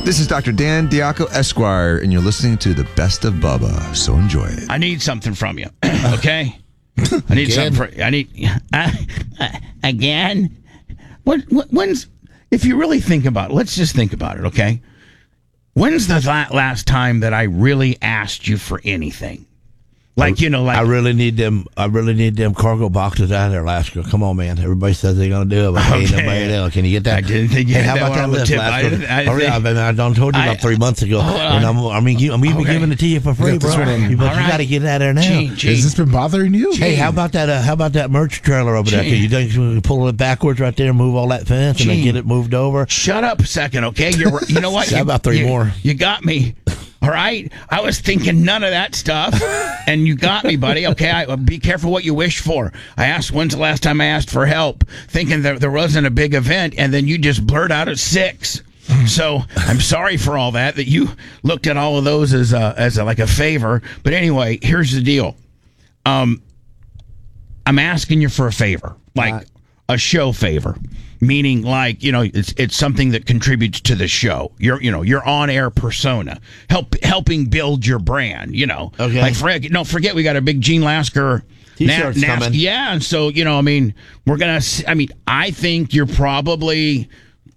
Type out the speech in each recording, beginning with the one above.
This is Dr. Dan Diaco Esquire, and you're listening to the Best of Bubba. So enjoy it. I need something from you, okay? I need something. Again. When's? If you really think about it, let's just think about it, okay? When's the last time that I really asked you for anything? Like, you know, like I really need them cargo boxes out of there, Alaska. Come on, man. Everybody says they're gonna do it, but ain't nobody else. Can you get that? I didn't think you hey, had how that about one that on the list, tip. Alaska? I done told you about 3 months ago, and I'm even giving it to you for free, bro. But you got to get it out of there now. Has this been bothering you? Hey, how about that merch trailer over there? Can you pull it backwards right there, move all that fence, and then get it moved over? Shut up a second, okay? You know what? How about three more? You got me. All right, I was thinking none of that stuff, and you got me, buddy. Okay, be careful what you wish for. I asked, when's the last time I asked for help, thinking that there wasn't a big event, and then you just blurt out at 6. So I'm sorry for all that you looked at all of those as like a favor. But anyway, here's the deal. I'm asking you for a favor, like a show favor. Meaning, like, you know, it's something that contributes to the show. Your on-air persona, helping build your brand. You know, okay. Like, forget we got a big Gene Lasker T-shirts coming. Yeah, and so I mean, I think you're probably,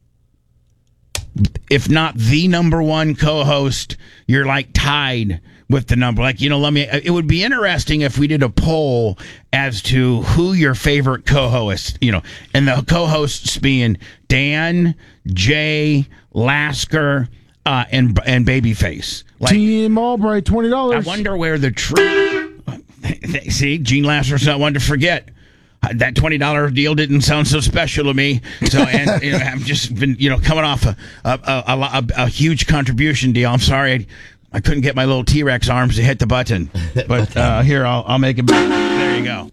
if not the number one co-host, you're like tied with the number. Like, it would be interesting if we did a poll as to who your favorite co-host, and the co-hosts being Dan, Jay, Lasker, and Babyface. Like, Team Albright, $20. I wonder where the true. See, Gene Lasker's not one to forget. That $20 deal didn't sound so special to me. So, and I've just been, coming off a huge contribution deal. I'm sorry. I couldn't get my little T-Rex arms to hit the button, but here I'll make it back. There you go.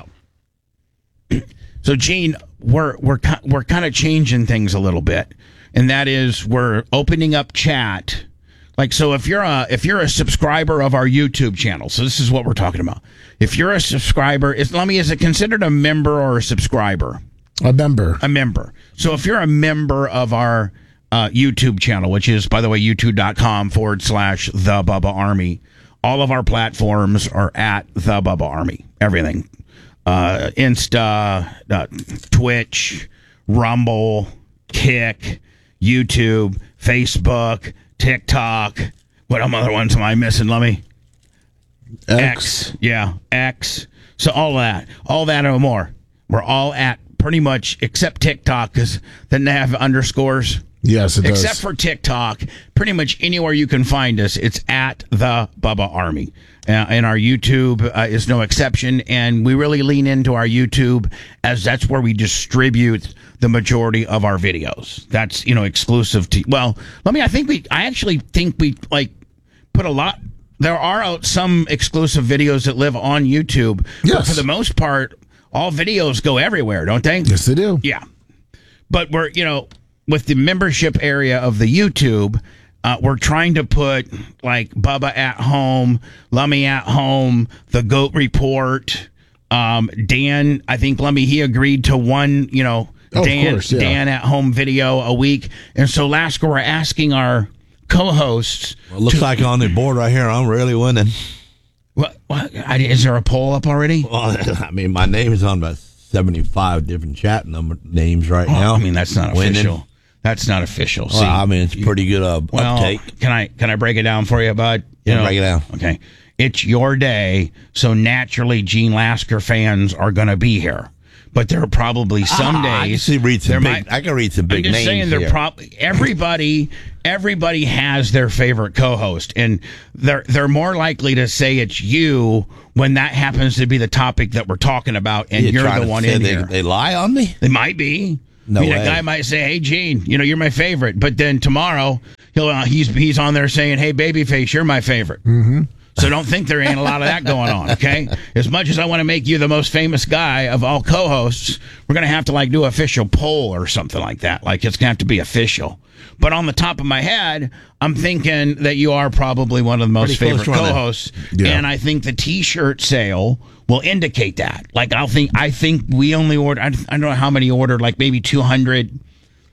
So Gene, we're kind of changing things a little bit, and that is we're opening up chat. Like, so if you're a subscriber of our YouTube channel, so this is what we're talking about. If you're a subscriber, is it considered a member or a subscriber? A member. A member. So if you're a member of our YouTube channel, which is, by the way, youtube.com/The Bubba Army. All of our platforms are at The Bubba Army. Everything. Insta, Twitch, Rumble, Kick, YouTube, Facebook, TikTok. What other ones am I missing, Lummy? X. Yeah, X. So all that and more. We're all at pretty much, except TikTok, because then they have underscores. Yes, it does. Except for TikTok, pretty much anywhere you can find us, it's at The Bubba Army. And our YouTube is no exception. And we really lean into our YouTube as that's where we distribute the majority of our videos. That's, exclusive to, I actually think we put a lot. There are some exclusive videos that live on YouTube. Yes. But for the most part, all videos go everywhere, don't they? Yes, they do. Yeah. But we're, with the membership area of the YouTube, we're trying to put like Bubba at Home, Lummy at Home, The Goat Report. Dan, I think Lummy, he agreed to one, Dan at Home video a week. And so Lasker, we're asking our co-hosts. Well, it looks like on the board right here, I'm really winning. What? Is there a poll up already? Well, I mean, my name is on about 75 different chat names right now. I mean, that's not official. That's not official. Well, I mean, it's pretty good uptake. Can I break it down for you, bud? Break it down. Okay. It's your day, so naturally Gene Lasker fans are going to be here. But there are probably some days. I can read some big names. I'm just saying, everybody has their favorite co-host, and they're more likely to say it's you when that happens to be the topic that we're talking about, and you're the one in here. They lie on me? They might be. No way. A guy might say, "Hey, Gene, you're my favorite," but then tomorrow he's on there saying, "Hey, Babyface, you're my favorite." Mm-hmm. So don't think there ain't a lot of that going on, okay? As much as I want to make you the most famous guy of all co-hosts, we're going to have to do an official poll or something like that. Like, it's going to have to be official. But on the top of my head, I'm thinking that you are probably one of the most favorite co-hosts. Yeah. And I think the T-shirt sale will indicate that. Like, I think we only ordered, I don't know how many ordered, like maybe 200.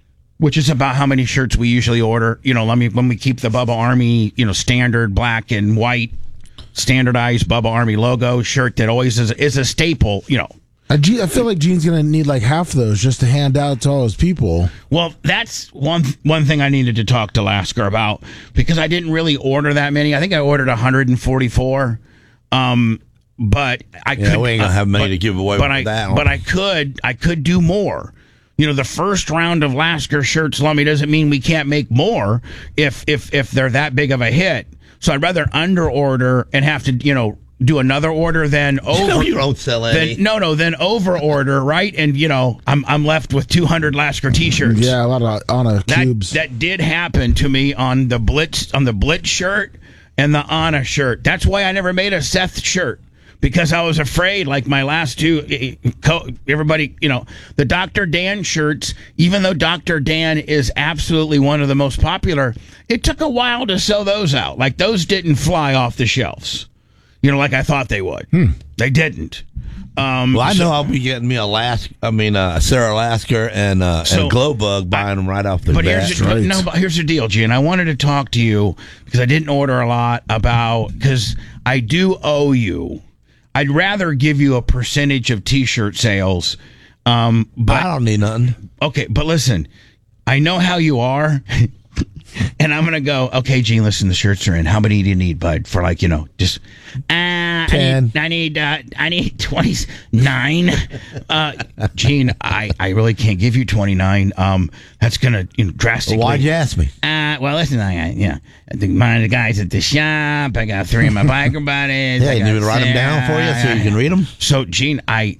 which is about how many shirts we usually order. When we keep the Bubba Army, standard black and white, standardized Bubba Army logo shirt that always is a staple, I feel like Gene's going to need like half of those just to hand out to all his people. Well, that's one thing I needed to talk to Lasker about, because I didn't really order that many. I think I ordered 144. But I could. We ain't gonna have many to give away. But I could do more. The first round of Lasker shirts, Lummy, doesn't mean we can't make more if they're that big of a hit. So I'd rather under order and have to do another order than over. You don't sell any. Then over order, right? And I'm left with 200 Lasker T-shirts. Yeah, a lot of Anna cubes. That did happen to me on the Blitz shirt and the Anna shirt. That's why I never made a Seth shirt. Because I was afraid, like my last two, everybody, the Dr. Dan shirts, even though Dr. Dan is absolutely one of the most popular, it took a while to sell those out. Like, those didn't fly off the shelves, like I thought they would. They didn't. I know I'll be getting me Sarah Lasker and Glowbug buying them right off the bat. Here's the deal, Gene. I wanted to talk to you because I didn't order a lot because I do owe you. I'd rather give you a percentage of T-shirt sales. But I don't need nothing. Okay, but listen, I know how you are. And I'm going to go, okay, Gene, listen, the shirts are in. How many do you need, bud? For just 10. I need 29. Gene, I really can't give you 29. That's going to drastically. Well, why'd you ask me? Well, listen, I think one of the guys at the shop. I got 3 of my biker buddies. Yeah, you need me to write them down for you so you can read them? So, Gene,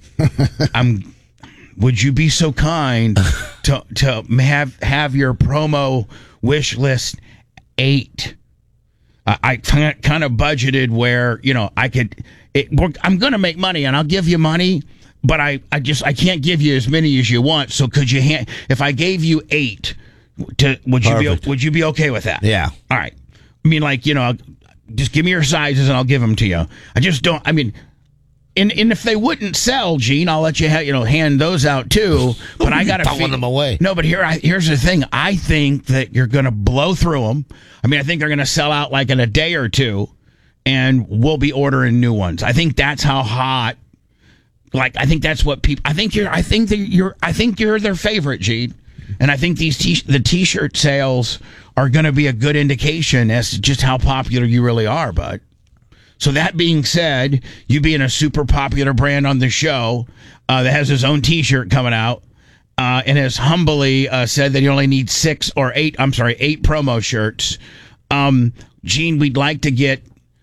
would you be so kind to have your promo wish list 8? I kind of budgeted where I could. I'm going to make money and I'll give you money, but I can't give you as many as you want. So could you if I gave you 8, would you be okay with that? Yeah. All right. Just give me your sizes and I'll give them to you. I just don't. And if they wouldn't sell, Gene, I'll let you hand those out too. But I got to throwing them away. No, but here's the thing. I think that you're going to blow through them. I think they're going to sell out like in a day or two, and we'll be ordering new ones. I think that's how hot. I think that's what people. I think you're their favorite, Gene, and I think the T-shirt sales are going to be a good indication as to just how popular you really are, bud. So that being said, you being a super popular brand on the show that has his own T-shirt coming out and has humbly said that you only need 8 promo shirts. Gene, we'd like to get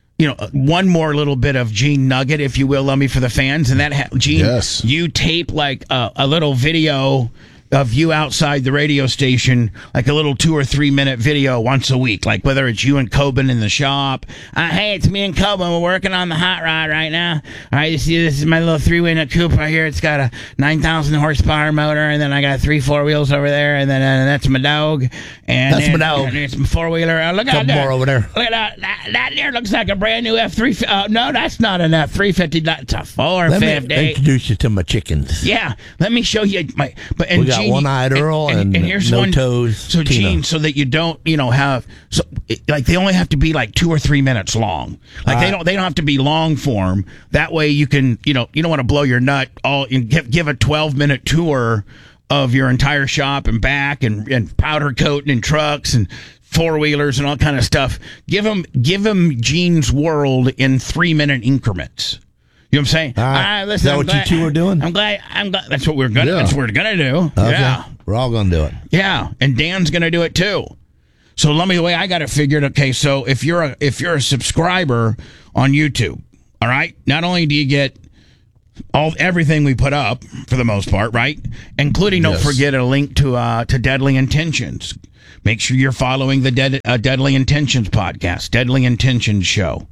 one more little bit of Gene nugget, if you will, Lummy, for the fans. And that, Gene, yes. You tape like a little video of you outside the radio station, like a little 2 or 3 minute video once a week, like whether it's you and Coben in the shop. Hey, it's me and Coben. We're working on the hot rod right now. All right, you see, this is my little 3-window coupe right here. It's got a 9,000 horsepower motor, and then I got 3 4-wheels over there, and then that's my dog. And that's my dog. And it's my 4-wheeler. Look at that. More over there. Look at that. That there looks like a brand new F350. No, that's not an F350. That's a 450. Let me introduce you to my chickens. Yeah, let me show you my. We got One-Eyed Earl and here's No Toes. So Tina. Gene, so that you don't, have they only have to be like 2 or 3 minutes long. Like they don't have to be long form. That way you can, you don't want to blow your nut all and give a 12-minute tour of your entire shop and back and powder coating and trucks and 4-wheelers and all kind of stuff. Give them Gene's world in 3-minute increments. You know what I'm saying? All right. Listen, Is that what you two are doing? I'm glad. That's what we're gonna. Yeah. That's what we're gonna do. Okay. Yeah, We're all gonna do it. yeah. And Dan's gonna do it too. So let me the way I got it figured. Okay, so if you're a subscriber on YouTube, all right, not only do you get everything we put up for the most part, right, including don't forget a link to Deadly Intentions. Make sure you're following the Deadly Intentions podcast, Deadly Intentions show.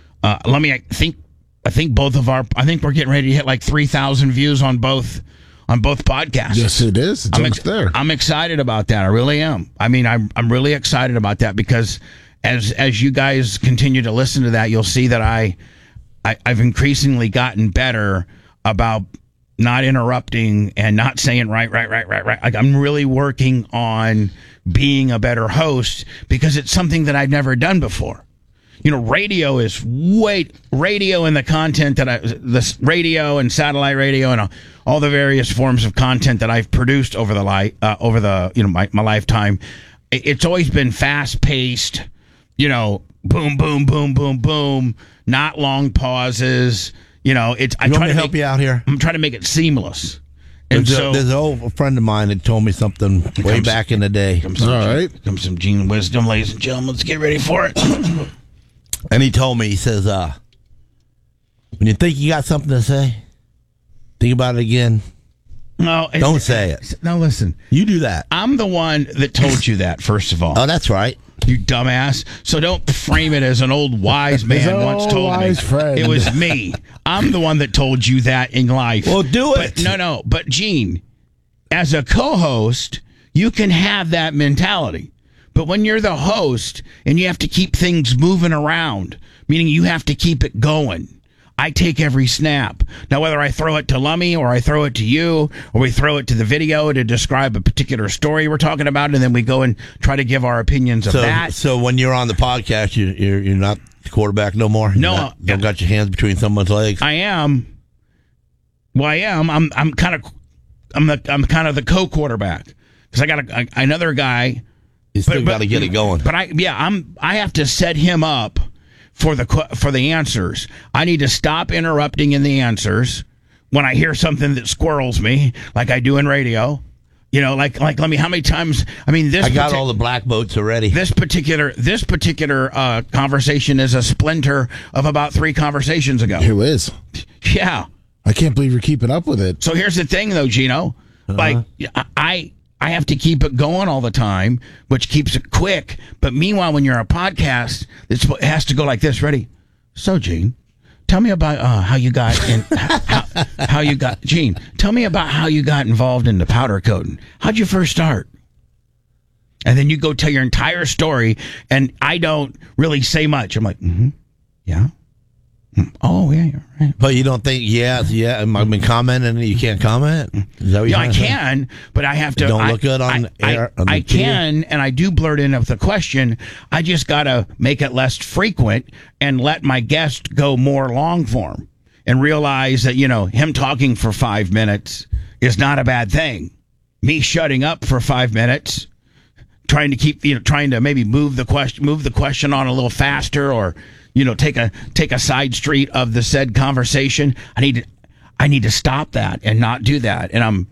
I think both of I think we're getting ready to hit like 3,000 views on both podcasts. Yes, it is. It's almost there. I'm excited about that. I really am. I'm really excited about that because as you guys continue to listen to that, you'll see that I've increasingly gotten better about not interrupting and not saying right. Like, I'm really working on being a better host because it's something that I've never done before. You know, radio and the content this radio and satellite radio and all the various forms of content that I've produced over the my lifetime. It's always been fast paced, you know, boom, boom, boom, boom, boom, not long pauses. You know, I try to help you out here. I'm trying to make it seamless. And there's an old friend of mine that told me something way back in the day. Comes some Gene wisdom, ladies and gentlemen. Let's get ready for it. And he told me, he says, when you think you got something to say, think about it again. No, don't say it. No, listen. You do that. I'm the one that told you that, first of all. Oh, that's right. You dumbass. So don't frame it as an old wise man once told me. Friend. It was me. I'm the one that told you that in life. Well, do it. But Gene, as a co-host, you can have that mentality. But when you're the host and you have to keep things moving around, meaning you have to keep it going, I take every snap. Now, whether I throw it to Lummy or I throw it to you or we throw it to the video to describe a particular story we're talking about, and then we go and try to give our opinions of that. So when you're on the podcast, you're not the quarterback no more? No. Don't got your hands between someone's legs? I am. Well, I am. I'm kind of the co-quarterback because I got another guy. You still got to get it going. But I have to set him up for the answers. I need to stop interrupting in the answers when I hear something that squirrels me, like I do in radio. You know, like let me. How many times? I mean, I got all the black boats already. This particular conversation is a splinter of about 3 conversations ago. It is. Yeah. I can't believe you're keeping up with it. So here's the thing, though, Gino. Like I have to keep it going all the time, which keeps it quick. But meanwhile, when you're a podcast, it has to go like this. Ready? So, Gene, tell me about how you got in. how you got, Gene? Tell me about how you got involved in the powder coating. How'd you first start? And then you go tell your entire story, and I don't really say much. I'm like, yeah. Oh, yeah, you're right. But you don't think, I've been commenting and you can't comment? Is that what I can, but I have to. Don't look good on air. I can, and I do blurt in with the question. I just got to make it less frequent and let my guest go more long form and realize that, him talking for 5 minutes is not a bad thing. Me shutting up for 5 minutes, trying to maybe move the question on a little faster or, take a side street of the said conversation. I need to stop that and not do that. And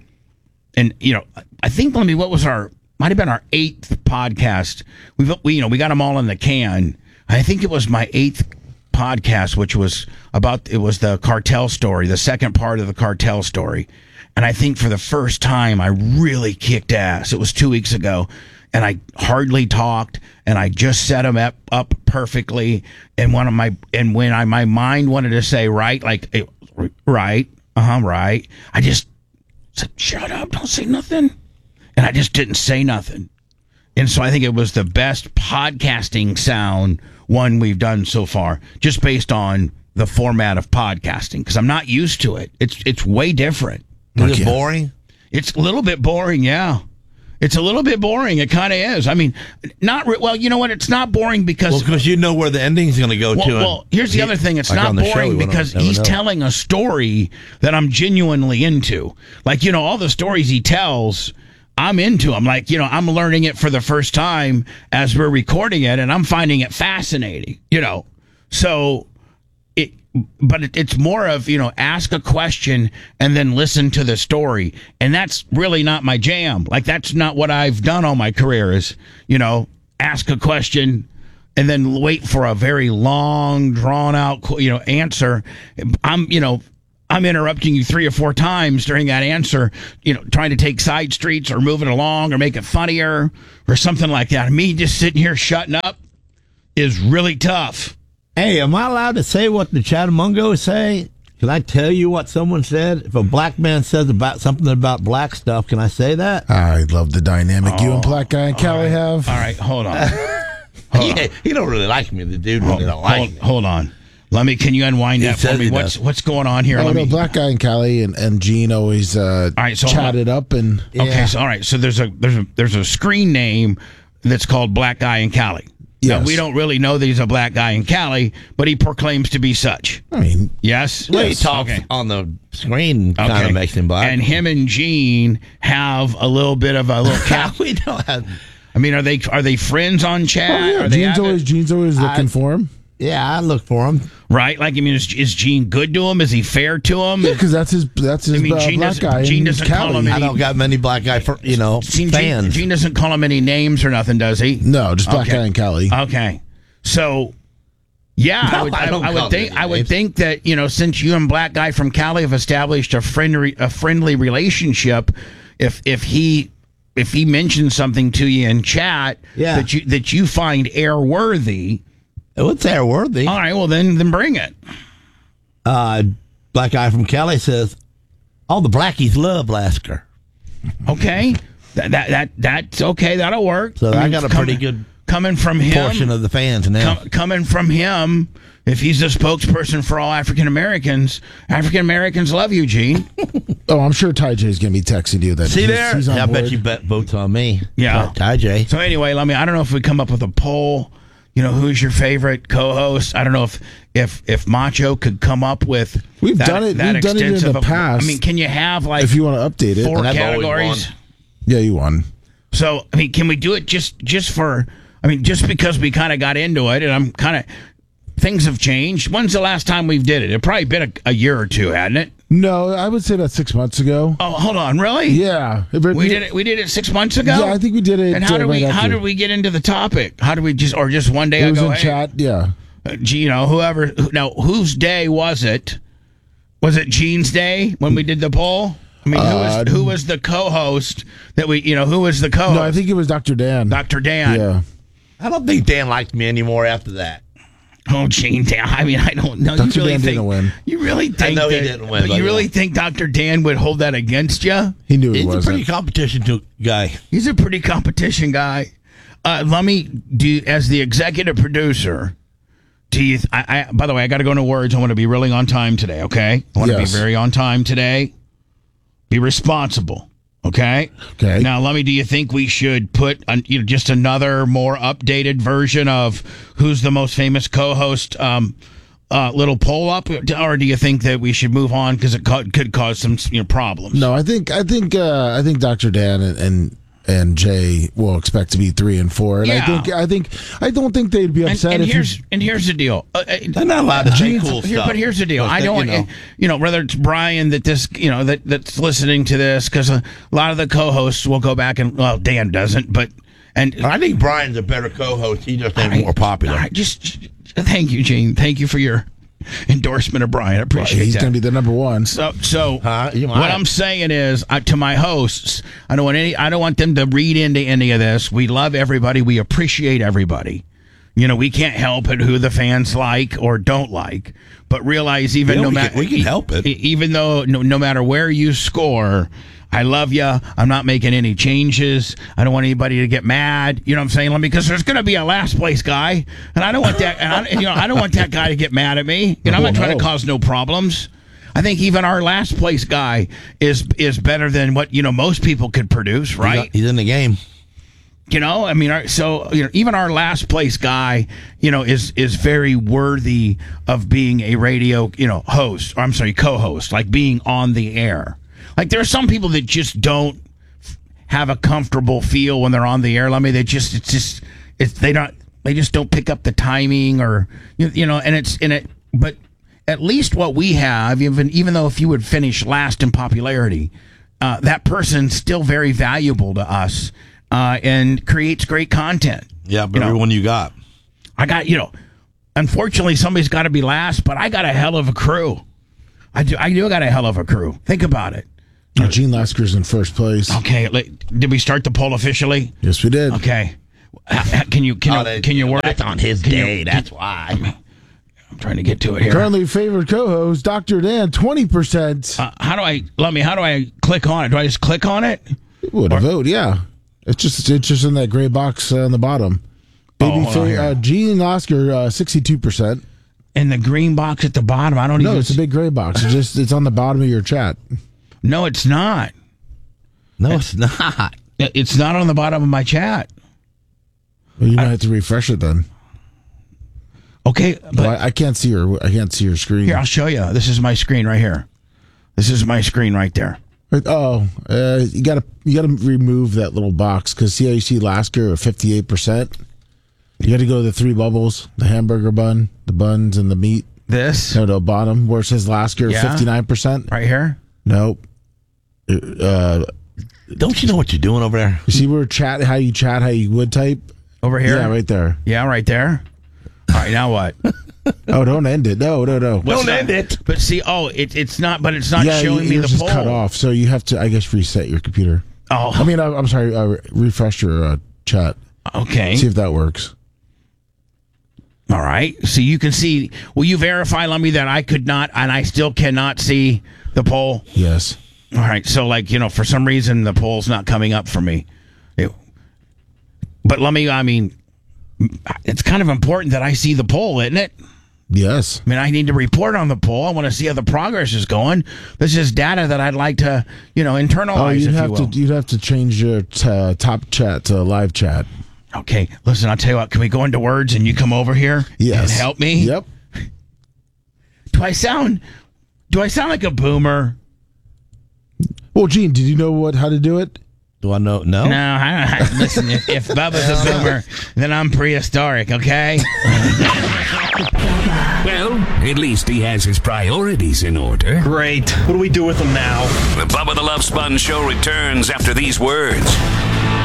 I think might have been our 8th podcast. We got them all in the can. I think it was my 8th podcast, which was the cartel story, the second part of the cartel story. And I think for the first time I really kicked ass. It was 2 weeks ago. And I hardly talked, and I just set them up perfectly. And when my mind wanted to say right, right, right, I just said, "Shut up, don't say nothing," and I just didn't say nothing. And so I think it was the best podcasting sound one we've done so far, just based on the format of podcasting, because I'm not used to it. It's way different. Is it boring? It's a little bit boring, yeah. It's a little bit boring. It kind of is. I mean, you know what? It's not boring because you know where the ending's going to go to. Well, here's the other thing. It's not boring because he's telling a story that I'm genuinely into. Like, all the stories he tells, I'm into. I'm like, I'm learning it for the first time as we're recording it, and I'm finding it fascinating. So it's more of, ask a question and then listen to the story. And that's really not my jam. Like, that's not what I've done all my career is, ask a question and then wait for a very long, drawn out, answer. I'm interrupting you 3 or 4 times during that answer, trying to take side streets or move it along or make it funnier or something like that. And me just sitting here shutting up is really tough. Hey, am I allowed to say what the Chattamungos say? Can I tell you what someone said? If a black man says something about black stuff, can I say that? I love the dynamic you and Black Guy and Callie have. All right, hold on. He don't really like me. The dude really don't like me. Hold on. Can you unwind that for says me? he What's going on here? Oh, no, black guy in Cali and Gene always right, so chatted up and Okay, so all right, so there's a screen name that's called Black Guy in Cali. Now, Yes. we don't really know that he's a black guy in Cali, but he proclaims to be such. I mean, Yes? Well, he talks Okay. on the screen, kind of makes him black. And him and Gene have a little bit of a little cap. we don't have. I mean, are they friends on chat? oh, yeah, Are they Gene's always looking for him. Yeah, I look for him. right? Like, I mean, is Gene good to him? Is he fair to him? Yeah, because that's his Gene black guy. Gene in doesn't Cali. call him I don't got many black guy fans. Gene doesn't call him any names or nothing, does he? No, just black Okay. guy in Cali. Okay, so yeah, No, I don't I call would think him any names. that since you and Black Guy from Cali have established a friendly relationship, if he mentions something to you in chat Yeah. that you find airworthy, What's airworthy? all right, well then bring it. Black guy from Cali says, all the blackies love Lasker. Okay, that's okay. That'll work. So I got a pretty good coming from him. portion of the fans now. Coming from him, if he's the spokesperson for all African Americans love you, Gene. Oh, I'm sure Ty J's going to be texting you that. See there? He's on I board. bet you votes on me. Yeah. Ty J. So anyway, I don't know if we come up with a poll. Who's your favorite co-host? I don't know if Macho could come up with. We've done it. That We've done it in extensive the of- past. I mean, can you have like If you want to update it. 4 And I've always categories? won. Yeah, you won. So I mean, can we do it just for? I mean, just because we kind of got into it, and I'm kind of things have changed. When's the last time we've did it? It probably been a year or two, hadn't it? No, I would say about 6 months ago. Oh, hold on, really? Yeah. We did it. We did it 6 months ago. Yeah, I think we did it. And how did right we? How after. did we get into the topic? How did we just one day It was ago? in chat. Yeah. Whoever. Now, whose day was it? Was it Gene's day when we did the poll? I mean, who was the co-host that we? Who was the co-host? No, I think it was Dr. Dan. Dr. Dan. Yeah. I don't think Dan liked me anymore after that. Oh, Gene Dan. I mean, I don't know. Dr. You really Dan think? didn't win. You really think? know he that- didn't win, But but you really yeah. think Dr. Dan would hold that against you? He knew he He's a wasn't. pretty competition guy. He's a pretty competition guy. Let me do as the executive producer. Do you? By the way, I got to go into words. I want to be really on time today. Okay, I want to Yes. be very on time today. Be responsible. Okay. Okay. Now, do you think we should put just another more updated version of who's the most famous co-host? Little poll up, or do you think that we should move on because it could cause some problems? No, I think Dr. Dan and Jay will expect to be 3 and 4. And Yeah. I don't think they'd be upset And if here's the deal. They're not allowed to say cool stuff. But here's the deal. Because I don't want whether it's Brian that's listening to this, because a lot of the co-hosts will go back and Dan doesn't, but I think Brian's a better co-host. He just ain't more popular. all right, just thank you, Gene. Thank you for your endorsement of Brian. I appreciate he's that. going to be the number 1. So You what might. I'm saying is to my hosts, I don't want them to read into any of this. We love everybody. We appreciate everybody. We can't help it who the fans like or don't like, but realize even we can help it. even though no matter where you score, I love you. I'm not making any changes. I don't want anybody to get mad. You know what I'm saying? Because there's going to be a last place guy, and I don't want that. And I don't want that guy to get mad at me. I'm not trying to cause no problems. I think even our last place guy is better than what most people could produce, right? He's in the game. Even our last place guy, is very worthy of being a radio, host. Or I'm sorry, co-host, like being on the air. Like there are some people that just don't have a comfortable feel when they're on the air. They just don't pick up the timing or but at least what we have, even though if you would finish last in popularity, that person's still very valuable to us. And creates great content. Yeah, but everyone you got. I got, unfortunately somebody's got to be last, but I got a hell of a crew. I do got a hell of a crew. Think about it. Gene Lasker's in first place. Okay, did we start the poll officially? Yes, we did. Okay. Can you word That's it? on his day. That's why. I'm trying to get to it here. Currently favorite co-host, Dr. Dan, 20%. How do I click on it? Do I just click on it? Would vote, yeah. It's just in that gray box on the bottom. Hold on here. Gene Lasker, 62%. in the green box at the bottom. I don't No, even. it's a big gray box. It's on the bottom of your chat. No, it's not. No, it's not. It's not on the bottom of my chat. Well, you might have to refresh it then. Okay, but Well, I can't see your screen. here, I'll show you. This is my screen right here. This is my screen right there. You gotta remove that little box because see how you see last year at 58%. You got to go to the three bubbles: the hamburger bun, the buns, and the meat. This No, the bottom where it says last year Yeah. 59%. right here. Nope. Don't you know what you're doing over there? You see where how you would type? Over here. Yeah, right there. Yeah, right there. All right, now what? Oh, don't end it. No. What's Don't end that? it. But see, it's not. But it's not Yeah, showing me the yours is poll. cut off, so you have to, I guess, reset your computer. Oh, I mean, I'm sorry, refresh your chat. okay. See if that works. All right. So you can see. Will you verify, Lummy, that I could not, and I still cannot see the poll? Yes. All right. So, for some reason, the poll's not coming up for me. But Lummy, I mean, it's kind of important that I see the poll, isn't it? Yes. I mean, I need to report on the poll. I want to see how the progress is going. This is data that I'd like to, internalize, Oh, if you will. you'd have to change your top chat to live chat. Okay, listen, I'll tell you what. Can we go into words and you come over here Yes. and help me? Yep. Do I sound like a boomer? Well, Gene, did you know how to do it? Do I know? No. No, I don't. Listen, if Bubba's a boomer, then I'm prehistoric, okay? Well, at least he has his priorities in order. Great. What do we do with them now? The Bubba the Love Sponge Show returns after these words.